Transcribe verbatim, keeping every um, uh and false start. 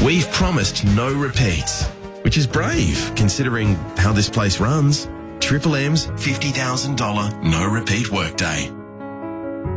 We've promised no repeats, which is brave considering how this place runs. Triple M's fifty thousand dollars no repeat workday.